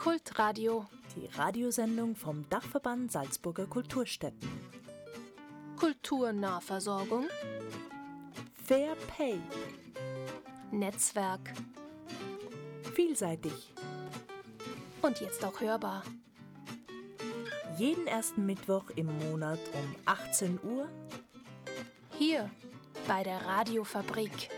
Kultradio, die Radiosendung vom Dachverband Salzburger Kulturstätten. Kulturnahversorgung, Fair Pay, Netzwerk vielseitig und jetzt auch hörbar. Jeden ersten Mittwoch im Monat um 18 Uhr Hier bei der Radiofabrik.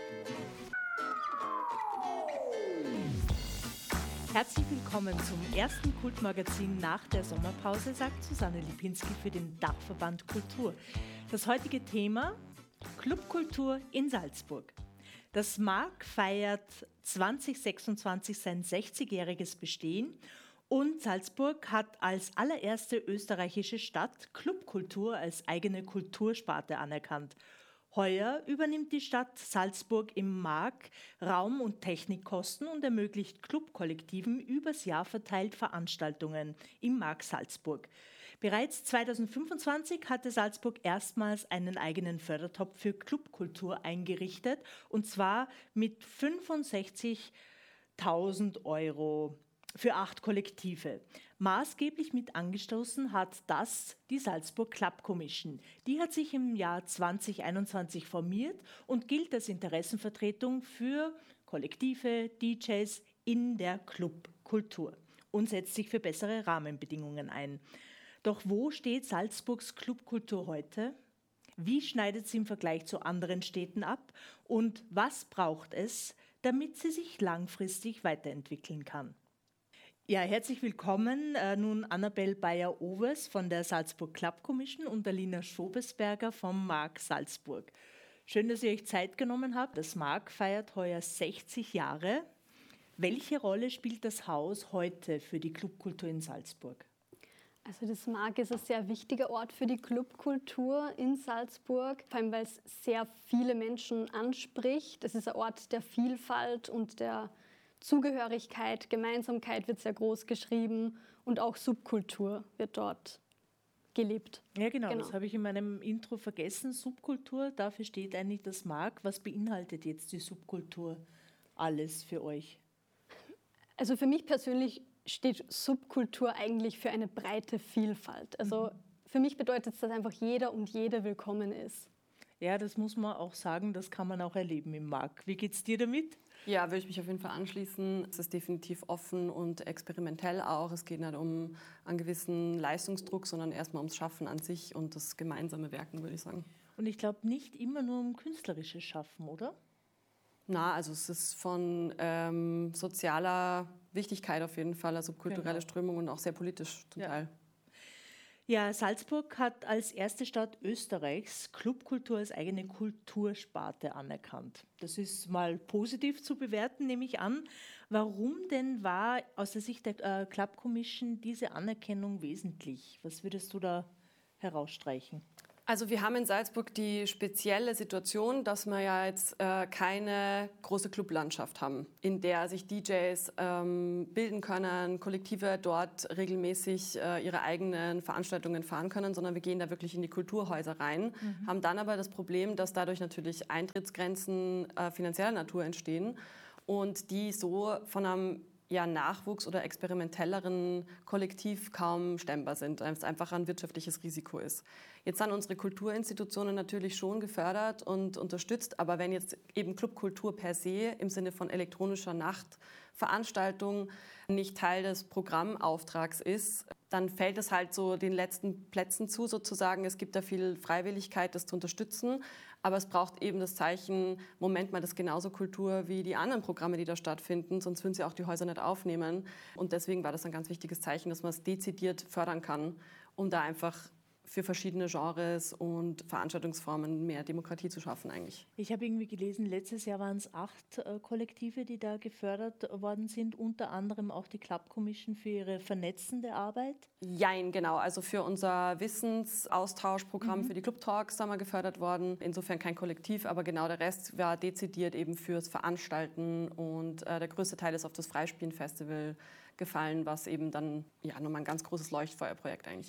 Herzlich willkommen zum ersten Kultmagazin nach der Sommerpause, sagt Susanne Lipinski für den Dachverband Kultur. Das heutige Thema: Clubkultur in Salzburg. Das MAG feiert 2026 sein 60-jähriges Bestehen und Salzburg hat als allererste österreichische Stadt Clubkultur als eigene Kultursparte anerkannt. Heuer übernimmt die Stadt Salzburg im MAG Raum- und Technikkosten und ermöglicht Clubkollektiven übers Jahr verteilt Veranstaltungen im MAG Salzburg. Bereits 2025 hatte Salzburg erstmals einen eigenen Fördertopf für Clubkultur eingerichtet, und zwar mit 65.000 Euro für 8 Kollektive. Maßgeblich mit angestoßen hat das die Salzburg Club Commission. Die hat sich im Jahr 2021 formiert und gilt als Interessenvertretung für Kollektive, DJs in der Clubkultur und setzt sich für bessere Rahmenbedingungen ein. Doch wo steht Salzburgs Clubkultur heute? Wie schneidet sie im Vergleich zu anderen Städten ab? Und was braucht es, damit sie sich langfristig weiterentwickeln kann? Ja, herzlich willkommen nun Annabel Bayer-Overs von der Salzburg Club Commission und Alina Schobesberger vom MAG Salzburg. Schön, dass ihr euch Zeit genommen habt. Das MAG feiert heuer 60 Jahre. Welche Rolle spielt das Haus heute für die Clubkultur in Salzburg? Also das MAG ist ein sehr wichtiger Ort für die Clubkultur in Salzburg, vor allem weil es sehr viele Menschen anspricht. Es ist ein Ort der Vielfalt und der Zugehörigkeit, Gemeinsamkeit wird sehr groß geschrieben und auch Subkultur wird dort gelebt. Ja, genau. Das habe ich in meinem Intro vergessen. Subkultur, dafür steht eigentlich das MAG. Was beinhaltet jetzt die Subkultur alles für euch? Also für mich persönlich steht Subkultur eigentlich für eine breite Vielfalt. Also für mich bedeutet es, dass einfach jeder und jede willkommen ist. Ja, das muss man auch sagen, das kann man auch erleben im MAG. Wie geht's dir damit? Ja, würde ich mich auf jeden Fall anschließen. Es ist definitiv offen und experimentell auch. Es geht nicht um einen gewissen Leistungsdruck, sondern erstmal ums Schaffen an sich und das gemeinsame Werken, würde ich sagen. Und ich glaube, nicht immer nur um künstlerisches Schaffen, oder? Na, also es ist von sozialer Wichtigkeit auf jeden Fall, also kulturelle Strömung und auch sehr politisch zum Teil. Ja, Salzburg hat als erste Stadt Österreichs Clubkultur als eigene Kultursparte anerkannt. Das ist mal positiv zu bewerten, nehme ich an. Warum denn war aus der Sicht der Club Commission diese Anerkennung wesentlich? Was würdest du da herausstreichen? Also wir haben in Salzburg die spezielle Situation, dass wir ja jetzt keine große Clublandschaft haben, in der sich DJs bilden können, Kollektive dort regelmäßig ihre eigenen Veranstaltungen fahren können, sondern wir gehen da wirklich in die Kulturhäuser rein, haben dann aber das Problem, dass dadurch natürlich Eintrittsgrenzen finanzieller Natur entstehen und die so von einem Nachwuchs- oder experimentelleren Kollektiv kaum stemmbar sind, weil es einfach ein wirtschaftliches Risiko ist. Jetzt sind unsere Kulturinstitutionen natürlich schon gefördert und unterstützt, aber wenn jetzt eben Clubkultur per se im Sinne von elektronischer Nachtveranstaltung nicht Teil des Programmauftrags ist, dann fällt es halt so den letzten Plätzen zu sozusagen. Es gibt da viel Freiwilligkeit, das zu unterstützen, aber es braucht eben das Zeichen, Moment mal, das ist genauso Kultur wie die anderen Programme, die da stattfinden, sonst würden sie auch die Häuser nicht aufnehmen. Und deswegen war das ein ganz wichtiges Zeichen, dass man es dezidiert fördern kann, um da einfach für verschiedene Genres und Veranstaltungsformen mehr Demokratie zu schaffen eigentlich. Ich habe irgendwie gelesen, letztes Jahr waren es 8 Kollektive, die da gefördert worden sind, unter anderem auch die Club Commission für ihre vernetzende Arbeit. Jein, genau. Also für unser Wissensaustauschprogramm für die Club Talks sind wir gefördert worden. Insofern kein Kollektiv, aber genau der Rest war dezidiert eben fürs Veranstalten und der größte Teil ist auf das Freispielen-Festival gefallen, was eben dann nochmal ein ganz großes Leuchtfeuerprojekt eigentlich ist.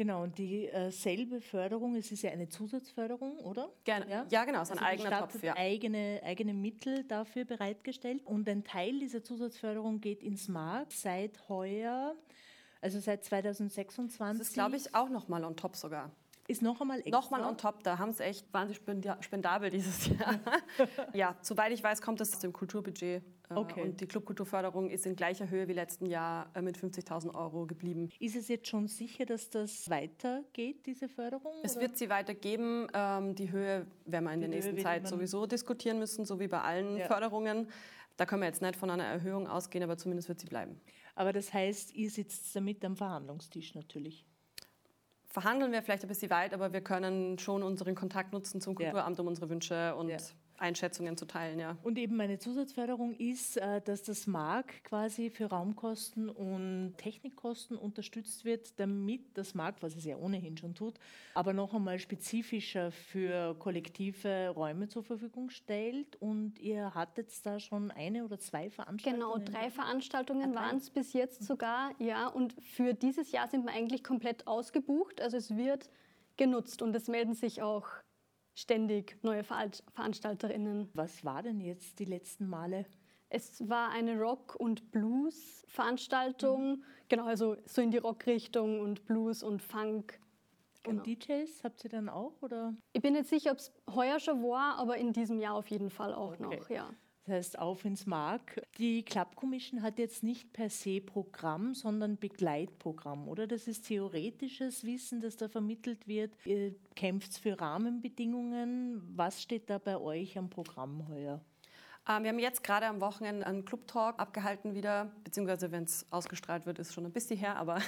Genau, und die selbe Förderung, es ist ja eine Zusatzförderung, oder? Gerne. Ja, genau, es ist ein eigener die Stadt Topf. hat Ja. eigene Mittel dafür bereitgestellt. Und ein Teil dieser Zusatzförderung geht ins Markt seit heuer, also seit 2026. Das ist, glaube ich, auch nochmal on top sogar. Ist noch einmal extra? Nochmal on top, da haben sie echt wahnsinnig spendabel dieses Jahr. Ja, soweit ich weiß, kommt das aus dem Kulturbudget. Okay. Und die Clubkulturförderung ist in gleicher Höhe wie letzten Jahr mit 50.000 € geblieben. Ist es jetzt schon sicher, dass das weitergeht, diese Förderung? Es oder? wird sie weitergeben. Die Höhe werden wir in der nächsten Zeit sowieso diskutieren müssen, so wie bei allen Förderungen. Da können wir jetzt nicht von einer Erhöhung ausgehen, aber zumindest wird sie bleiben. Aber das heißt, ihr sitzt damit am Verhandlungstisch natürlich. Verhandeln wir vielleicht ein bisschen weit, aber wir können schon unseren Kontakt nutzen zum Kulturamt, um unsere Wünsche und Einschätzungen zu teilen. Ja. Und eben eine Zusatzförderung ist, dass das MAG quasi für Raumkosten und Technikkosten unterstützt wird, damit das MAG, was es ja ohnehin schon tut, aber noch einmal spezifischer für kollektive Räume zur Verfügung stellt. Und ihr hattet da schon eine oder zwei Veranstaltungen? Genau, 3 Veranstaltungen waren es bis jetzt sogar. Ja, und für dieses Jahr sind wir eigentlich komplett ausgebucht. Also es wird genutzt und es melden sich auch ständig neue VeranstalterInnen. Was war denn jetzt die letzten Male? Es war eine Rock- und Blues-Veranstaltung, genau, also so in die Rockrichtung und Blues und Funk. Genau. Und DJs habt ihr dann auch, oder? Ich bin nicht sicher, ob es heuer schon war, aber in diesem Jahr auf jeden Fall auch noch, ja. Das heißt, auf ins Mark. Die Club Commission hat jetzt nicht per se Programm, sondern Begleitprogramm, oder? Das ist theoretisches Wissen, das da vermittelt wird. Ihr kämpft für Rahmenbedingungen. Was steht da bei euch am Programm heuer? Wir haben jetzt gerade am Wochenende einen Club-Talk abgehalten wieder, beziehungsweise wenn es ausgestrahlt wird, ist schon ein bisschen her, aber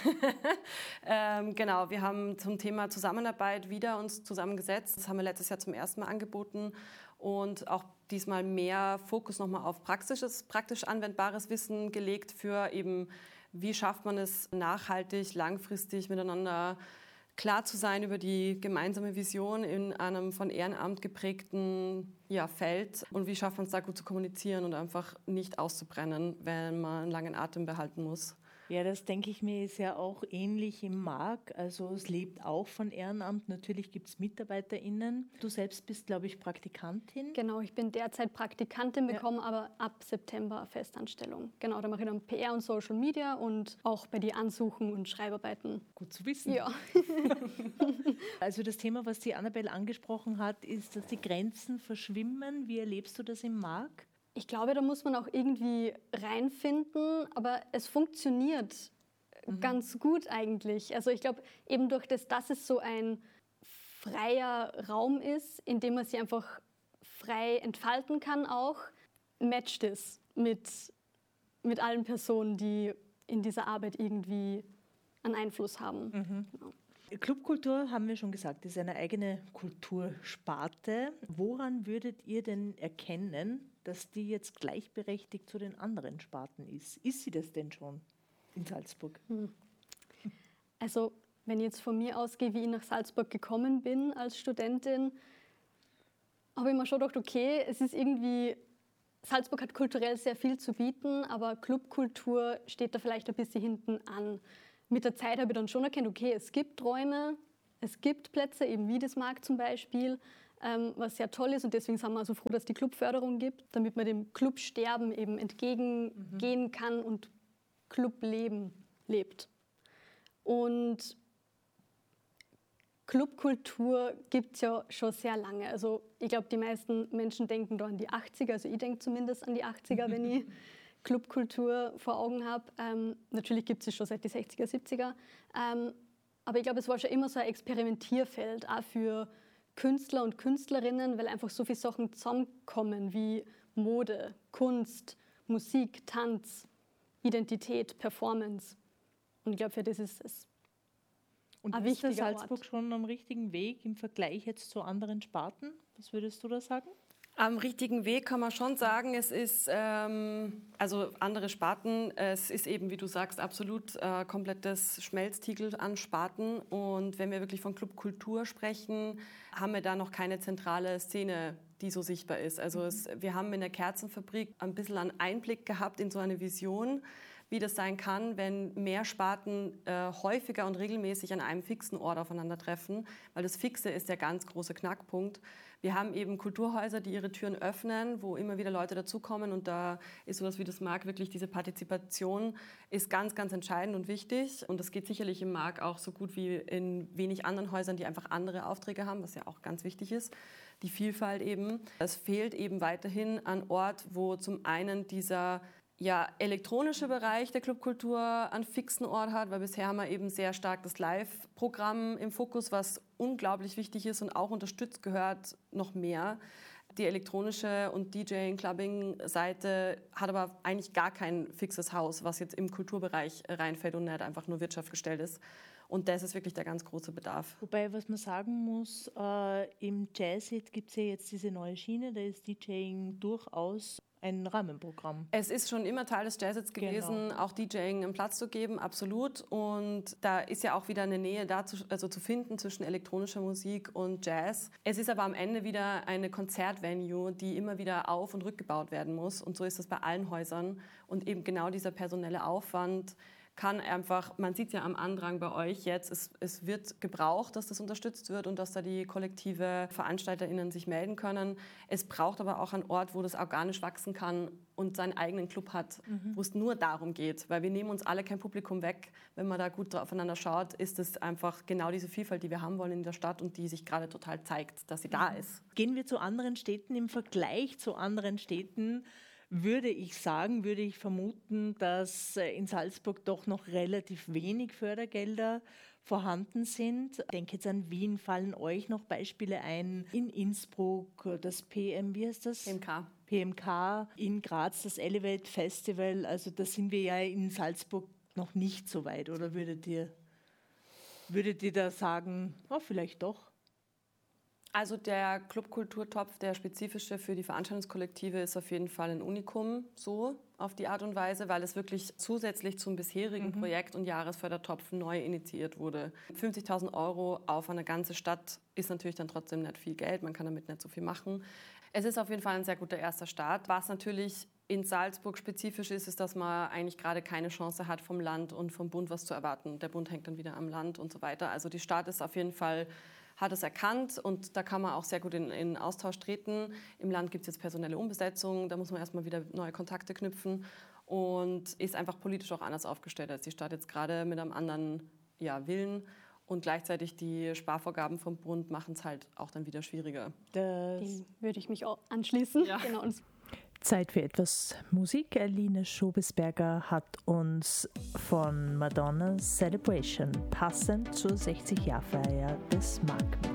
genau, wir haben zum Thema Zusammenarbeit wieder uns zusammengesetzt. Das haben wir letztes Jahr zum ersten Mal angeboten und auch diesmal mehr Fokus nochmal auf praktisch anwendbares Wissen gelegt für eben, wie schafft man es nachhaltig, langfristig miteinander klar zu sein über die gemeinsame Vision in einem von Ehrenamt geprägten Feld und wie schafft man es da gut zu kommunizieren und einfach nicht auszubrennen, wenn man einen langen Atem behalten muss. Ja, das denke ich mir, ist ja auch ähnlich im Mark. Also es lebt auch von Ehrenamt. Natürlich gibt es MitarbeiterInnen. Du selbst bist, glaube ich, Praktikantin. Genau, ich bin derzeit Praktikantin, bekomme aber ab September eine Festanstellung. Genau, da mache ich dann PR und Social Media und auch bei die Ansuchen und Schreibarbeiten. Gut zu wissen. Ja. Also das Thema, was die Annabelle angesprochen hat, ist, dass die Grenzen verschwimmen. Wie erlebst du das im Mark? Ich glaube, da muss man auch irgendwie reinfinden, aber es funktioniert ganz gut eigentlich. Also ich glaube, eben durch das, dass es so ein freier Raum ist, in dem man sich einfach frei entfalten kann auch, matcht es mit allen Personen, die in dieser Arbeit irgendwie einen Einfluss haben. Genau. Clubkultur, haben wir schon gesagt, ist eine eigene Kultursparte. Woran würdet ihr denn erkennen, dass die jetzt gleichberechtigt zu den anderen Sparten ist? Ist sie das denn schon in Salzburg? Also wenn ich jetzt von mir ausgehe, wie ich nach Salzburg gekommen bin als Studentin, habe ich mir schon gedacht, okay, es ist irgendwie, Salzburg hat kulturell sehr viel zu bieten, aber Clubkultur steht da vielleicht ein bisschen hinten an. Mit der Zeit habe ich dann schon erkannt, okay, es gibt Räume, es gibt Plätze, eben wie das Markt zum Beispiel, was sehr toll ist und deswegen sind wir so froh, dass es die Clubförderung gibt, damit man dem Clubsterben eben entgegengehen kann und Clubleben lebt. Und Clubkultur gibt es ja schon sehr lange. Also ich glaube, die meisten Menschen denken da an die 80er, also ich denke zumindest an die 80er, wenn ich Clubkultur vor Augen habe. Natürlich gibt es es schon seit die 60er, 70er. Aber ich glaube, es war schon immer so ein Experimentierfeld, auch für Künstler und Künstlerinnen, weil einfach so viele Sachen zusammenkommen wie Mode, Kunst, Musik, Tanz, Identität, Performance. Und ich glaube, für das ist es und ein ist der wichtiger Salzburg Ort. schon am richtigen Weg im Vergleich jetzt zu anderen Sparten? Was würdest du da sagen? Am richtigen Weg kann man schon sagen, es ist, also andere Sparten, es ist eben, wie du sagst, absolut komplettes Schmelztiegel an Sparten. Und wenn wir wirklich von Clubkultur sprechen, haben wir da noch keine zentrale Szene, die so sichtbar ist. Also wir haben in der Kerzenfabrik ein bisschen einen Einblick gehabt in so eine Vision, wie das sein kann, wenn mehr Sparten häufiger und regelmäßig an einem fixen Ort aufeinandertreffen, weil das Fixe ist der ganz große Knackpunkt. Wir haben eben Kulturhäuser, die ihre Türen öffnen, wo immer wieder Leute dazukommen und da ist sowas wie das MAG wirklich, diese Partizipation ist ganz, ganz entscheidend und wichtig und das geht sicherlich im MAG auch so gut wie in wenig anderen Häusern, die einfach andere Aufträge haben, was ja auch ganz wichtig ist, die Vielfalt eben. Es fehlt eben weiterhin an Ort, wo zum einen dieser elektronische Bereich der Clubkultur einen fixen Ort hat, weil bisher haben wir eben sehr stark das Live-Programm im Fokus, was unglaublich wichtig ist und auch unterstützt gehört noch mehr. Die elektronische und DJing-Clubbing-Seite hat aber eigentlich gar kein fixes Haus, was jetzt im Kulturbereich reinfällt und nicht einfach nur wirtschaftsgestellt ist. Und das ist wirklich der ganz große Bedarf. Wobei, was man sagen muss, im Jazzhit gibt es ja jetzt diese neue Schiene, da ist DJing durchaus ein Rahmenprogramm. Es ist schon immer Teil des Jazzhits gewesen, auch DJing einen Platz zu geben, absolut. Und da ist ja auch wieder eine Nähe dazu, also zu finden zwischen elektronischer Musik und Jazz. Es ist aber am Ende wieder eine Konzertvenue, die immer wieder auf- und rückgebaut werden muss. Und so ist das bei allen Häusern. Und eben genau dieser personelle Aufwand kann einfach, man sieht ja am Andrang bei euch jetzt, es wird gebraucht, dass das unterstützt wird und dass da die kollektive VeranstalterInnen sich melden können. Es braucht aber auch einen Ort, wo das organisch wachsen kann und seinen eigenen Club hat, wo es nur darum geht. Weil wir nehmen uns alle kein Publikum weg. Wenn man da gut aufeinander schaut, ist es einfach genau diese Vielfalt, die wir haben wollen in der Stadt und die sich gerade total zeigt, dass sie da ist. Gehen wir zu anderen Städten. Im Vergleich zu anderen Städten würde ich vermuten, dass in Salzburg doch noch relativ wenig Fördergelder vorhanden sind. Ich denke jetzt an Wien, fallen euch noch Beispiele ein? In Innsbruck, das wie heißt das? PMK, in Graz, das Elevate Festival. Also da sind wir ja in Salzburg noch nicht so weit. Oder würdet ihr da sagen, vielleicht doch? Also der Clubkulturtopf, der spezifische für die Veranstaltungskollektive, ist auf jeden Fall ein Unikum, so auf die Art und Weise, weil es wirklich zusätzlich zum bisherigen Projekt- und Jahresfördertopf neu initiiert wurde. 50.000 € auf eine ganze Stadt ist natürlich dann trotzdem nicht viel Geld, man kann damit nicht so viel machen. Es ist auf jeden Fall ein sehr guter erster Start. Was natürlich in Salzburg spezifisch ist, dass man eigentlich gerade keine Chance hat, vom Land und vom Bund was zu erwarten. Der Bund hängt dann wieder am Land und so weiter. Also die Stadt ist auf jeden Fall, hat es erkannt und da kann man auch sehr gut in Austausch treten. Im Land gibt es jetzt personelle Umbesetzung, da muss man erstmal wieder neue Kontakte knüpfen und ist einfach politisch auch anders aufgestellt als die Stadt jetzt gerade mit einem anderen Willen. Und gleichzeitig die Sparvorgaben vom Bund machen es halt auch dann wieder schwieriger. Dem würde ich mich auch anschließen. Ja. Genau. Zeit für etwas Musik. Aline Schobesberger hat uns von Madonna Celebration passend zur 60-Jahr-Feier des MAG